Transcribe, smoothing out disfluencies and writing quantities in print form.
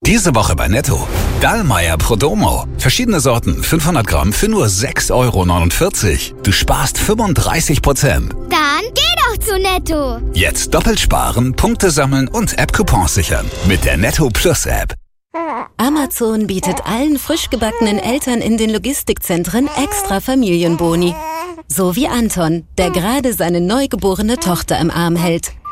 Diese Woche bei Netto. Dallmayr Prodomo. Verschiedene Sorten, 500 Gramm für nur 6,49 €. Du sparst 35%. Dann geh doch zu Netto. Jetzt doppelt sparen, Punkte sammeln und App-Coupons sichern. Mit der Netto Plus App. Amazon bietet allen frisch gebackenen Eltern in den Logistikzentren extra Familienboni. So wie Anton, der gerade seine neugeborene Tochter im Arm hält.